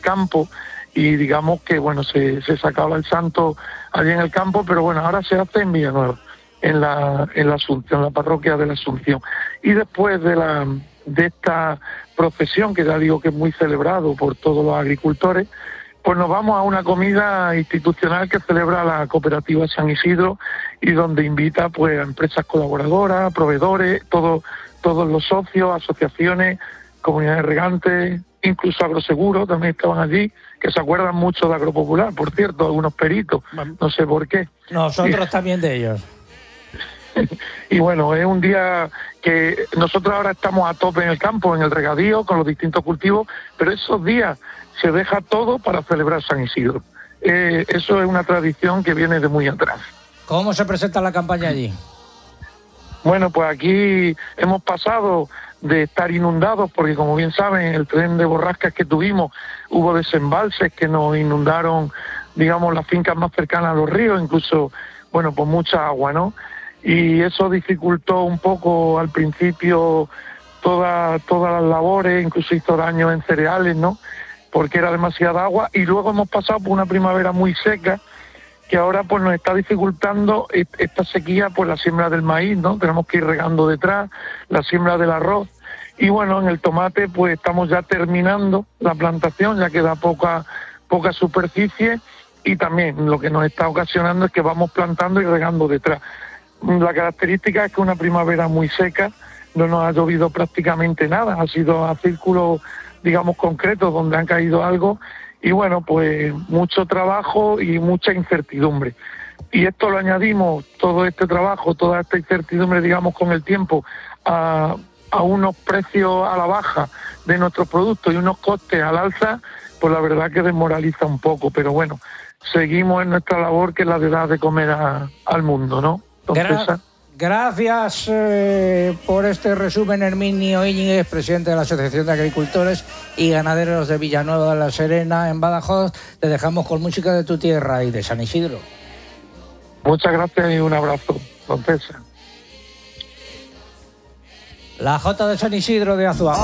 campo y digamos que, bueno, se sacaba el santo allí en el campo, pero bueno, ahora se hace en Villanueva, en la Asunción, en la parroquia de la Asunción. Y después de esta procesión, que ya digo que es muy celebrado por todos los agricultores, pues nos vamos a una comida institucional que celebra la cooperativa San Isidro y donde invita pues a empresas colaboradoras, proveedores, todos los socios, asociaciones, comunidades regantes, incluso agroseguros también estaban allí, que se acuerdan mucho de Agropopular, por cierto, algunos peritos, no sé por qué. Nosotros también de ellos. Y bueno, es un día que nosotros ahora estamos a tope en el campo, en el regadío, con los distintos cultivos, pero esos días se deja todo para celebrar San Isidro. Eso es una tradición que viene de muy atrás. ¿Cómo se presenta la campaña allí? Bueno, pues aquí hemos pasado de estar inundados, porque como bien saben, el tren de borrascas que tuvimos, hubo desembalses que nos inundaron, digamos, las fincas más cercanas a los ríos, incluso, bueno, pues mucha agua, ¿no? Y eso dificultó un poco al principio todas las labores, incluso hizo daño en cereales, ¿no? Porque era demasiada agua, y luego hemos pasado por una primavera muy seca, que ahora pues nos está dificultando esta sequía, pues la siembra del maíz, ¿no? Tenemos que ir regando detrás, la siembra del arroz, y bueno, en el tomate pues estamos ya terminando la plantación, ya queda poca superficie, y también lo que nos está ocasionando es que vamos plantando y regando detrás. La característica es que una primavera muy seca, no nos ha llovido prácticamente nada, ha sido a círculos, digamos, concretos donde han caído algo, y bueno, pues mucho trabajo y mucha incertidumbre. Y esto lo añadimos, todo este trabajo, toda esta incertidumbre, digamos, con el tiempo, a unos precios a la baja de nuestros productos y unos costes al alza, pues la verdad que desmoraliza un poco, pero bueno, seguimos en nuestra labor, que es la de dar de comer al mundo, ¿no? Gracias por este resumen, Herminio Íñiguez, presidente de la Asociación de Agricultores y Ganaderos de Villanueva de la Serena, en Badajoz. Te dejamos con música de tu tierra y de San Isidro. Muchas gracias y un abrazo, don César. La Jota de San Isidro de Azuaga.